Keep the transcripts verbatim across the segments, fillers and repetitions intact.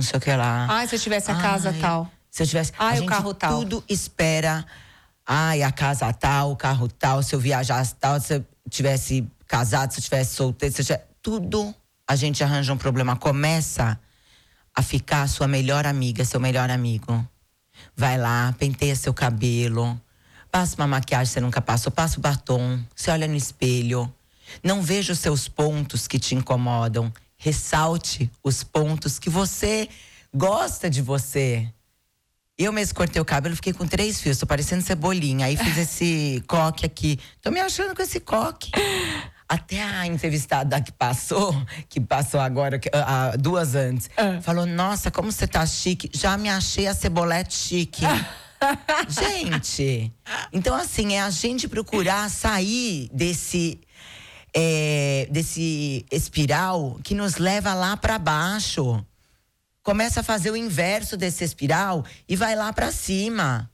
não sei o que lá. Ai, se eu tivesse a casa Ai, tal. Se eu tivesse... Ai, a o gente carro tal. tudo espera. Ai, a casa tal, o carro tal, se eu viajasse tal, se eu tivesse casado, se eu tivesse solteiro, se eu tivesse... Tudo a gente arranja um problema. Começa a ficar sua melhor amiga, seu melhor amigo. Vai lá, penteia seu cabelo, passa uma maquiagem que você nunca passou, passa o batom, você olha no espelho. Não veja os seus pontos que te incomodam. Ressalte os pontos que você gosta de você. Eu mesmo cortei o cabelo, fiquei com três fios, tô parecendo cebolinha. Aí fiz esse coque aqui. Tô me achando com esse coque. Até a entrevistada que passou, que passou agora, que, uh, duas antes, uh. falou, nossa, como você tá chique. Já me achei a cebolete chique. Gente, então assim, é a gente procurar sair desse, é, desse espiral que nos leva lá pra baixo. Começa a fazer o inverso desse espiral e vai lá pra cima.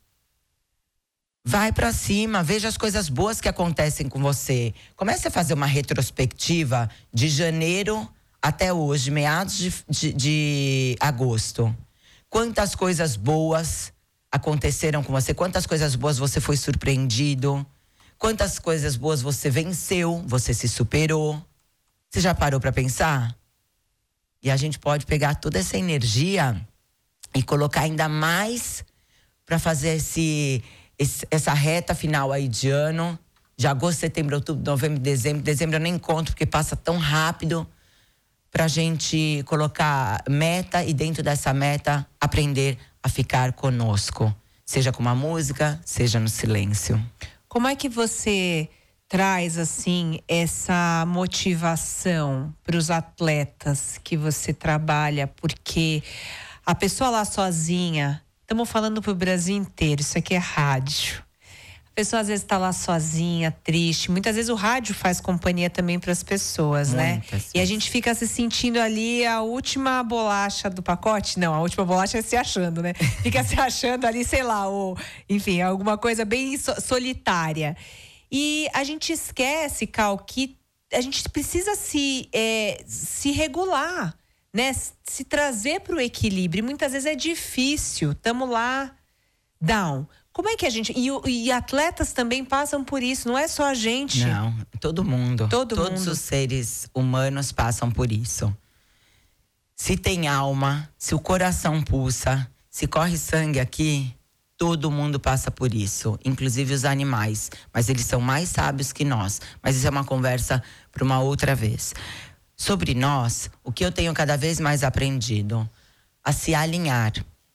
Vai pra cima, veja as coisas boas que acontecem com você. Comece a fazer uma retrospectiva de janeiro até hoje, meados de, de, de agosto. Quantas coisas boas aconteceram com você? Quantas coisas boas você foi surpreendido? Quantas coisas boas você venceu? Você se superou? Você já parou pra pensar? E a gente pode pegar toda essa energia e colocar ainda mais pra fazer esse... essa reta final aí de ano, de agosto, setembro, outubro, novembro, dezembro. Dezembro eu nem conto, porque passa tão rápido. Pra gente colocar meta e dentro dessa meta, aprender a ficar conosco. Seja com uma música, seja no silêncio. Como é que você traz, assim, essa motivação para os atletas que você trabalha? Porque a pessoa lá sozinha... Estamos falando pro Brasil inteiro, isso aqui é rádio. A pessoa às vezes está lá sozinha, triste. Muitas vezes o rádio faz companhia também para as pessoas, né? Muitas E a gente fica se sentindo ali a última bolacha do pacote. Não, a última bolacha é se achando, né? Fica se achando ali, sei lá, ou, enfim, alguma coisa bem so- solitária. E a gente esquece, Cal, que a gente precisa se, é, se regular. Né, se trazer para o equilíbrio. Muitas vezes é difícil, estamos lá down. Como é que a gente... E, e atletas também passam por isso, não é só a gente. Não, todo mundo. Todo Todos mundo. os seres humanos passam por isso. Se tem alma, se o coração pulsa, se corre sangue aqui, todo mundo passa por isso, inclusive os animais. Mas eles são mais sábios que nós. Mas isso é uma conversa para uma outra vez. Sobre nós, o que eu tenho cada vez mais aprendido? A se alinhar.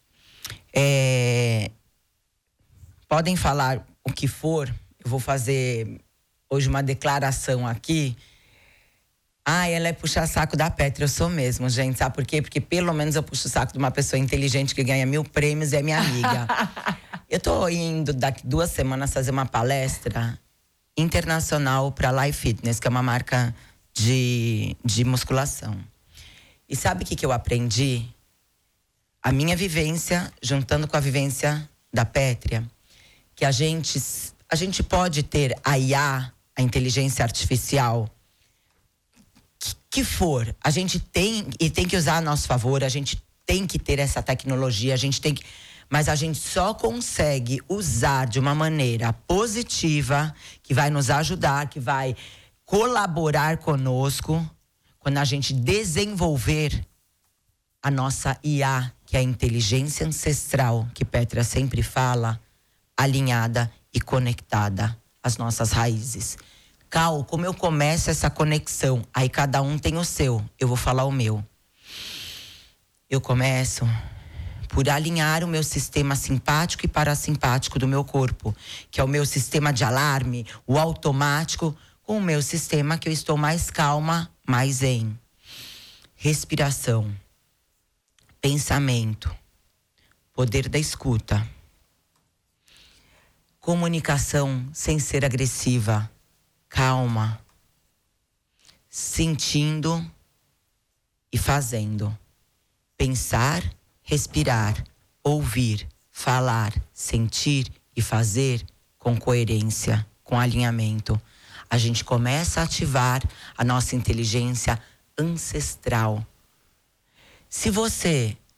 É... Podem falar o que for, eu vou fazer hoje uma declaração aqui. Ah, ela é puxar saco da Petra, eu sou mesmo, gente. Sabe por quê? Porque pelo menos eu puxo o saco de uma pessoa inteligente que ganha mil prêmios e é minha amiga. Eu tô indo daqui duas semanas fazer uma palestra internacional para Life Fitness, que é uma marca... De, de musculação. E sabe o que, que eu aprendi? A minha vivência, juntando com a vivência da Pétria, que a gente, a gente pode ter a I A, a inteligência artificial, que, que for. A gente tem e tem que usar a nosso favor, a gente tem que ter essa tecnologia, a gente tem que... Mas a gente só consegue usar de uma maneira positiva, que vai nos ajudar, que vai... colaborar conosco quando a gente desenvolver a nossa I A, que é a inteligência ancestral, que Petra sempre fala, alinhada e conectada às nossas raízes. Cal, como eu começo essa conexão? Aí cada um tem o seu, eu vou falar o meu. Eu começo por alinhar o meu sistema simpático e parasimpático do meu corpo, que é o meu sistema de alarme, o automático, com o meu sistema que eu estou mais calma, mais zen. Respiração, pensamento, poder da escuta, comunicação sem ser agressiva, calma, sentindo e fazendo. Pensar, respirar, ouvir, falar, sentir e fazer com coerência, com alinhamento. A gente começa a ativar a nossa inteligência ancestral. Se você